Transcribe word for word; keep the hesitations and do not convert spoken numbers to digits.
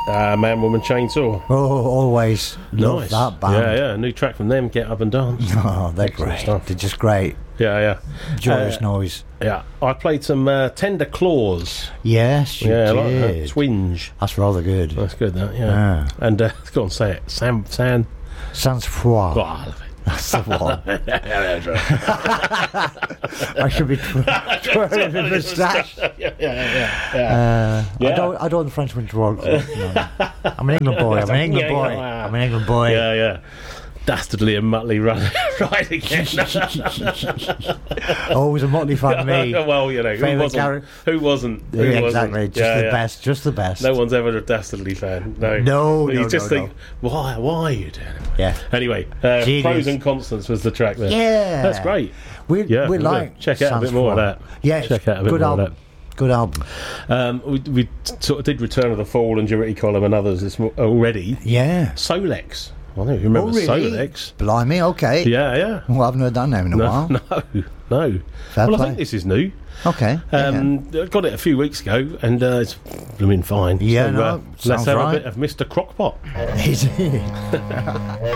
Uh, Man, Woman, Chainsaw. Oh, always love Nice. that band. Yeah, yeah. New track from them, Get Up and Dance. Oh, they're Excellent great. stuff. They're just great. Yeah, yeah. Joyous Uh, noise. Yeah. I played some uh, Tender Claws. Yeah, Yes, you I did. like that. Twinge. That's rather good. That's good, that, yeah. Ah. And, uh, go on, say it. Sam, San. Sans froid. Oh, I love it. That's the one. yeah, yeah, that's right. I should be tw- twirling the moustache. yeah, yeah, yeah. yeah. Uh, Yeah. I don't. I don't. The Frenchman drugs. No. I'm an England boy. I'm an England Yeah, boy. yeah. I'm an England boy. Yeah, yeah. Dastardly and Muttley run right again. Always a Motley fan, me. Well, you know, who Favourite wasn't? character- Who wasn't? Who Yeah, wasn't? exactly. Just Yeah, the yeah. best. Just the best. No one's ever a Dastardly fan. No, No, You no, just no, think, why? Why are you doing it? Yeah. Anyway, uh, Genius. Pros and Constants was the track there. Yeah. That's great. We Yeah, we we'll like. check out a bit Sans more of Froid. that. Yes. Check out a bit good more of album. Good album. Um, we, we sort of did Return of the Fall and Duality Column and others this mo- already. Yeah. Solex. I don't know if you remember Oh, really? Solex. Blimey. Okay. Yeah, yeah. Well, I haven't heard that name in a No, while. no, no. Fair well, play. I think this is new. Okay. Um, I got it a few weeks ago, and uh, it's blooming fine. Yeah, so, no, uh, let's sounds have right. a bit of Mister Crockpot. yeah. Is it?